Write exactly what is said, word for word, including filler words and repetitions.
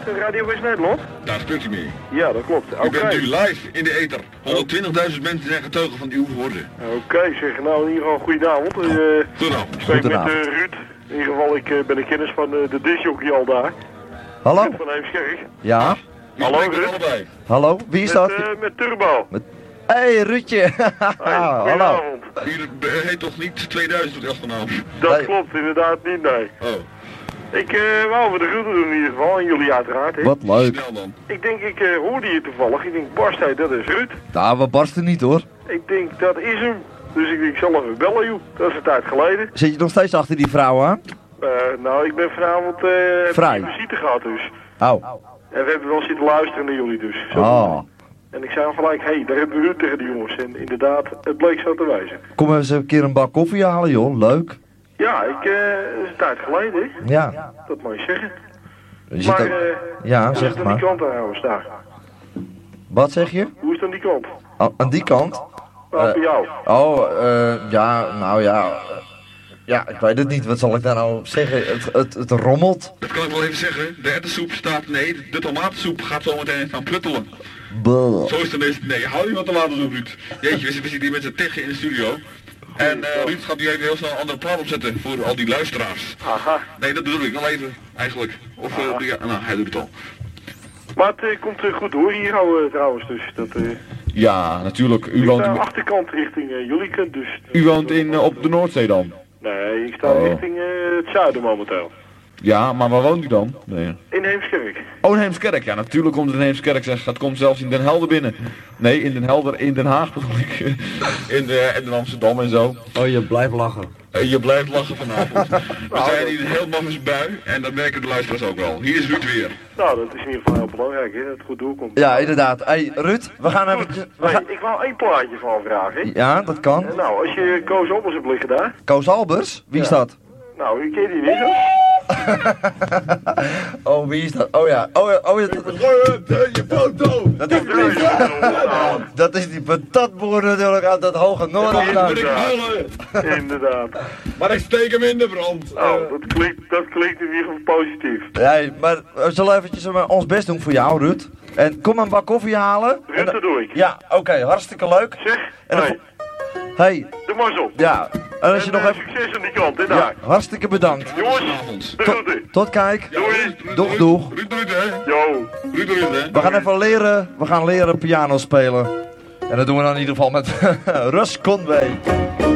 Radio West Nederland? Daar spreekt u mee. Ja, dat klopt. U bent nu live in de ether. honderdtwintigduizend mensen zijn getuigen van uw woorden. Oké, okay, zeg nou in ieder geval goedenavond. Uh, Goedenavond. Ik spreek met uh, Ruud. In ieder geval, ik uh, ben een kennis van uh, de disjockey al daar. Hallo? Ruud van Heemskerk. Ja? U Hallo spreekt Ruud. allebei. Hallo, wie is met, dat? Uh, met Turbo. Met... Hey Ruudje! Hey, Hallo! goedenavond. U heet toch niet tweeduizend op de achternaam? Dat Nee. klopt inderdaad niet, nee. Oh, Ik uh, wou me de groeten doen in ieder geval, en jullie uiteraard. Hè. Wat leuk! snel dan. Ik denk, ik uh, hoorde je toevallig. Ik denk, Barst, hey, dat is Ruud. Nou, we barsten niet hoor. Ik denk, dat is hem. Dus ik denk, ik zal even bellen, joh. Dat is een tijd geleden. Zit je nog steeds achter die vrouw aan? Uh, nou, ik ben vanavond uh, Vrij. visite gehad dus. Oh. En we hebben wel zitten luisteren naar jullie dus. Zo. Oh. En ik zei al gelijk, hé, hey, daar hebben we Ruud tegen die jongens. En inderdaad, het bleek zo te wijzen. Kom eens een keer een bak koffie halen joh, leuk. Ja, ik, uh, dat is een tijd geleden, hè. Ja. Dat mag je zeggen. Je zit Maar, ook- uh, Ja, hoe is zeg het aan maar. die kant trouwens daar? Wat zeg je? Hoe is het aan die kant? Oh, aan die kant? Nou, Eh, voor jou. Oh, eh, ja, nou ja. eh, Ja, ik weet het niet. Wat zal ik daar nou zeggen? Het, het, het rommelt. Dat kan ik wel even zeggen. De erwtensoep staat, nee, de tomatensoep gaat zo meteen gaan pruttelen. Buh. Zo is het ineens, nee, hou je wat tomatensoep, Ruud. Jeetje, we zitten hier met z'n tegen in de studio. En uh, Ruud gaat nu even heel snel een andere plaat opzetten voor al die luisteraars. Aha. Nee, dat bedoel ik wel even, eigenlijk. Of, uh, ja, nou, hij doet het al. Maar het uh, komt uh, goed door hier uh, trouwens, dus dat... Uh, Ja, natuurlijk. U ik woont, sta achterkant richting uh, jullie kant, dus... u woont in, uh, op de Noordzee dan? Nee, ik sta Oh. richting uh, het zuiden momenteel. Ja, maar waar woont u dan? Nee. In Heemskerk. Oh, in Heemskerk. Ja, natuurlijk komt het in Heemskerk. Zeg. Het komt zelfs in Den Helder binnen. Nee, in Den Helder, in Den Haag bedoel ik. In, uh, in Amsterdam en zo. Oh, je blijft lachen. Uh, je blijft lachen vanavond. We zijn hier heel maffes bui en dat merken de luisteraars ook wel. Hier is Ruud weer. Nou, dat is in ieder geval heel belangrijk, hè, dat het goed doorkomt. Ja, inderdaad. Hey, Ruud, we gaan even... Goed, We hey, gaan... ik wou één plaatje van vragen. Hè. Ja, dat kan. En nou, als je Koos Albers hebt liggen daar, Koos Albers? Wie is Ja. dat? nou, u kent die niet, hè? Oh, wie is dat? Oh ja. Oh, ja. Oh, ja. Dat, Je foto! dat, is, dat is die patatboer natuurlijk uit dat hoge noorden. vandaan. Inderdaad. Maar ik steek hem in de brand. Nou, dat klinkt, dat klinkt in ieder geval positief. Ja, maar we zullen eventjes uh, ons best doen voor jou, Ruud. En kom een bak koffie halen. En Ruud, dan- dat doe ik. Ja, oké, hartstikke leuk. Zeg, En dan- hey, Hey, de mazzel. ja. En als je En, nog eh, even... succes aan die kant, hè, Ja, daar. hartstikke bedankt. Jongens, de groeten. Tot kijk. Doei. Doeg, doeg. Ruud, Ruud, hè? Yo. Ruud, Ruud, hè? We gaan even leren, we gaan leren piano spelen. En dat doen we dan in ieder geval met Russ Conway.